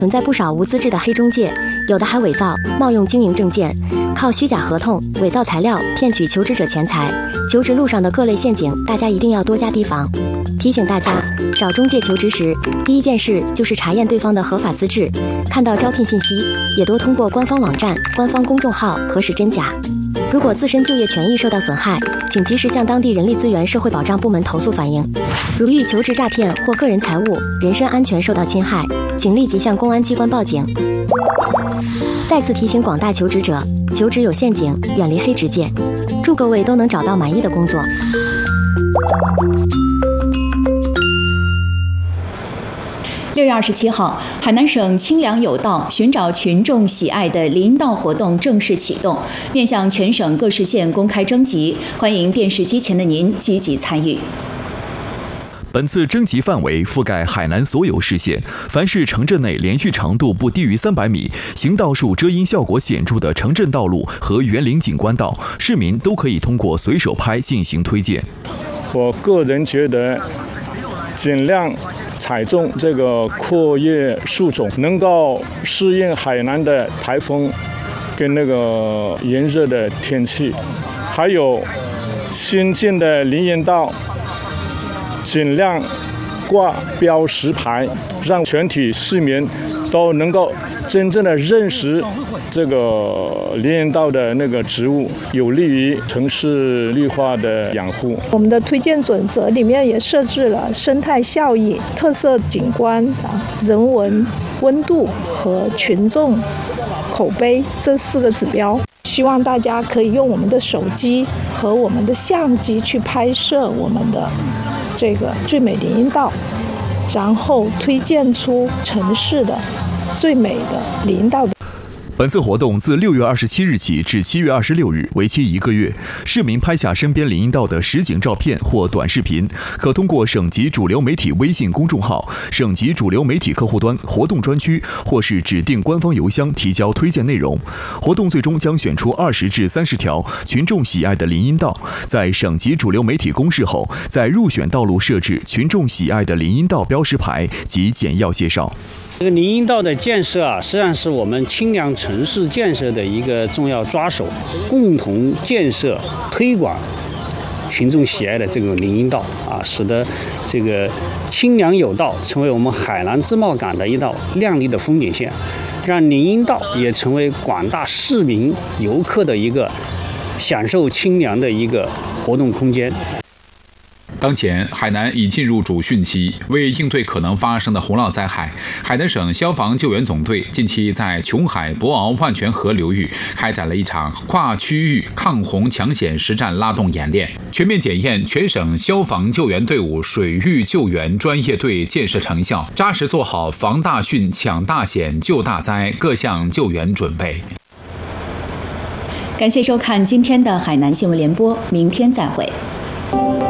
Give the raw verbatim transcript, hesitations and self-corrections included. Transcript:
存在不少无资质的黑中介，有的还伪造、冒用经营证件，靠虚假合同、伪造材料骗取求职者钱财。求职路上的各类陷阱，大家一定要多加提防。提醒大家，找中介求职时，第一件事就是查验对方的合法资质，看到招聘信息，也多通过官方网站、官方公众号核实真假。如果自身就业权益受到损害，请及时向当地人力资源社会保障部门投诉反映。如遇求职诈骗或个人财物、人身安全受到侵害，请立即向公安机关报警。再次提醒广大求职者，求职有陷阱，远离黑职界。祝各位都能找到满意的工作。 六月二十七号，海南省清凉有道寻找群众喜爱的林荫道活动正式启动，面向全省各市县公开征集，欢迎电视机前的您积极参与。 本次征集范围覆盖海南所有市县，凡是城镇内连续长度不低于三百米、行道树遮阴效果显著的城镇道路和园林景观道，市民都可以通过随手拍进行推荐。 我个人觉得，尽量采种这个阔叶树种，能够适应海南的台风跟那个炎热的天气，还有新建的林荫道。尽量挂标识牌，让全体市民都能够真正的认识这个林荫道的那个植物，有利于城市绿化的养护。 我们的推荐准则里面也设置了生态效益、特色景观、人文温度和群众口碑这四个指标。希望大家可以用我们的手机和我们的相机去拍摄我们的这个最美林荫道，然后推荐出城市的最美的林荫道。 本次活动自六月二十七日起至七月二十六日，为期一个月。市民拍下身边林荫道的实景照片或短视频，可通过省级主流媒体微信公众号、省级主流媒体客户端活动专区，或是指定官方邮箱提交推荐内容。活动最终将选出二十至三十条群众喜爱的林荫道，在省级主流媒体公示后，在入选道路设置群众喜爱的林荫道标识牌及简要介绍。 这个林荫道的建设啊，实际上是我们清凉城市建设的一个重要抓手，共同建设、推广群众喜爱的这个林荫道啊，使得这个清凉有道成为我们海南自贸港的一道亮丽的风景线，让林荫道也成为广大市民游客的一个享受清凉的一个活动空间。 当前，海南已进入主汛期，为应对可能发生的洪涝灾害，海南省消防救援总队近期在琼海博鳌万泉河流域开展了一场跨区域抗洪抢险实战拉动演练，全面检验全省消防救援队伍水域救援专业队建设成效，扎实做好防大汛、抢大险、救大灾各项救援准备。 感谢收看今天的海南新闻联播，明天再会。